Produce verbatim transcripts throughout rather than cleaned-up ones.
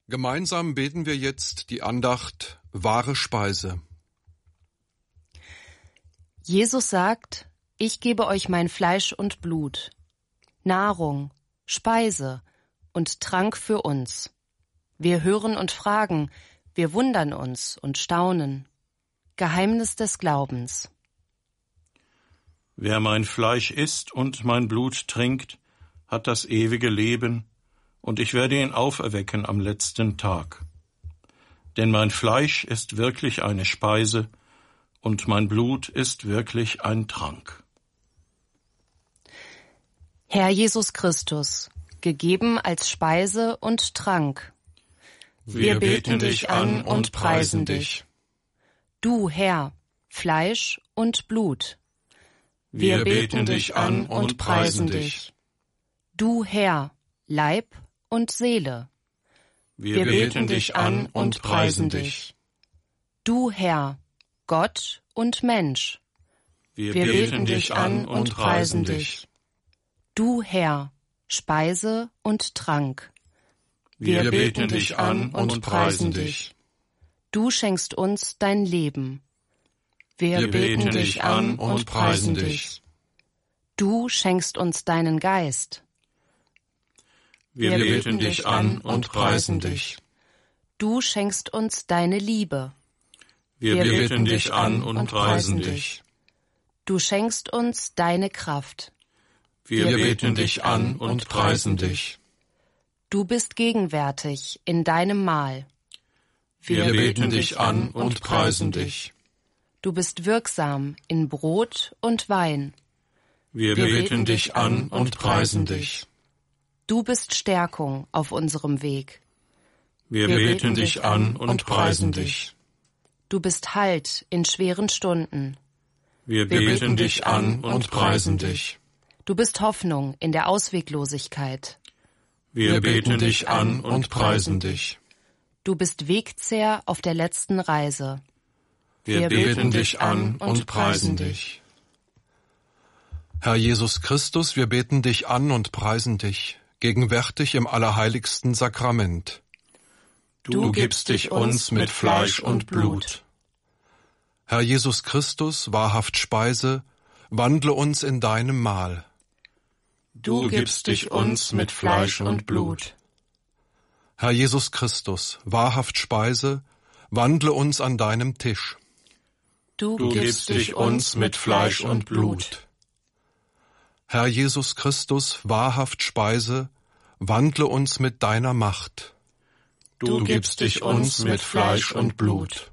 Gemeinsam beten wir jetzt die Andacht Wahre Speise. Jesus sagt, ich gebe euch mein Fleisch und Blut, Nahrung, Speise und Trank für uns. Wir hören und fragen, wir wundern uns und staunen. Geheimnis des Glaubens. Wer mein Fleisch isst und mein Blut trinkt, hat das ewige Leben, und ich werde ihn auferwecken am letzten Tag. Denn mein Fleisch ist wirklich eine Speise, und mein Blut ist wirklich ein Trank. Herr Jesus Christus, gegeben als Speise und Trank. Wir beten dich an und preisen dich. Du, Herr, Fleisch und Blut. Wir beten dich an und preisen dich. Du, Herr, Leib und Seele. Wir beten dich an und preisen dich. Du, Herr, Gott und Mensch. Wir beten dich an und preisen dich. Du, Herr, Speise und Trank. Wir beten dich an und preisen dich. Du schenkst uns dein Leben. Wir, Wir beten dich an und preisen dich. Du schenkst uns deinen Geist. Wir beten dich an und preisen dich. Du schenkst uns deine Liebe. Wir beten dich an und preisen dich. Du schenkst uns deine Kraft. Wir beten dich an und preisen dich. Du bist gegenwärtig in deinem Mahl. Wir beten dich an und preisen dich. Du bist wirksam in Brot und Wein. Wir beten dich an und preisen dich. Du bist Stärkung auf unserem Weg. Wir beten dich an und preisen dich. Du bist Halt in schweren Stunden. Wir beten dich an und preisen dich. Du bist Hoffnung in der Ausweglosigkeit. Wir beten dich an und preisen dich. Du bist Wegzehr auf der letzten Reise. Wir beten dich an und preisen dich. Herr Jesus Christus, wir beten dich an und preisen dich, gegenwärtig im allerheiligsten Sakrament. Du gibst dich uns mit Fleisch und Blut. Herr Jesus Christus, wahrhaft Speise, wandle uns in deinem Mahl. Du gibst dich uns mit Fleisch und Blut. Herr Jesus Christus, wahrhaft Speise, wandle uns an deinem Tisch. Du gibst dich uns mit Fleisch und Blut. Herr Jesus Christus, wahrhaft Speise, wandle uns mit deiner Macht. Du gibst dich uns mit Fleisch und Blut.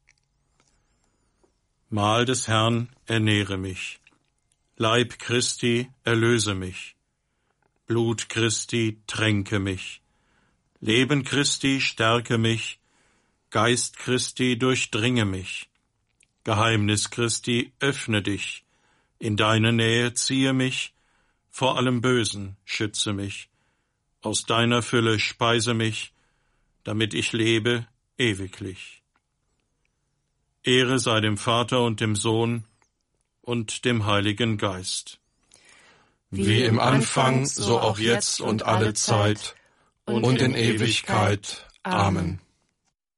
Mahl des Herrn, ernähre mich. Leib Christi, erlöse mich. Blut Christi, tränke mich. Leben Christi, stärke mich. Geist Christi, durchdringe mich. Geheimnis Christi, öffne dich. In deine Nähe ziehe mich. Vor allem Bösen schütze mich. Aus deiner Fülle speise mich, damit ich lebe ewiglich. Ehre sei dem Vater und dem Sohn und dem Heiligen Geist. Wie im Anfang, so auch jetzt und alle Zeit und in Ewigkeit. Amen.